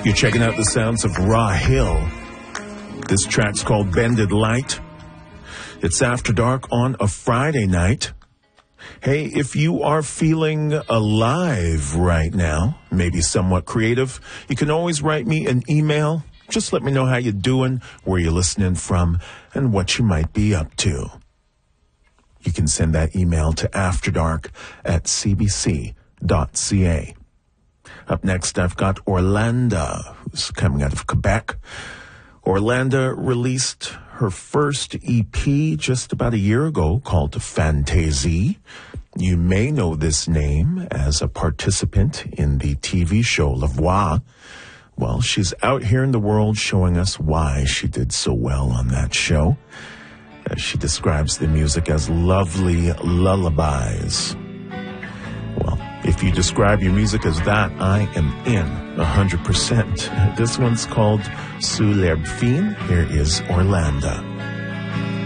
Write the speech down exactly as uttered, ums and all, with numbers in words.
You're checking out the sounds of Raw Hill. This track's called Bended Light. It's after dark on a Friday night. Hey, if you are feeling alive right now, maybe somewhat creative, you can always write me an email. Just let me know how you're doing, where you're listening from, and what you might be up to. You can send that email to afterdark at c b c dot c a. Up next, I've got Orlanda, who's coming out of Quebec. Orlanda released her first E P just about a year ago called Fantaisie. You may know this name as a participant in the T V show La Voix. Well, she's out here in the world showing us why she did so well on that show. As she describes the music as lovely lullabies. Well, if you describe your music as that, I am in one hundred percent. This one's called Sous l'herbe fine. Here is Orlanda.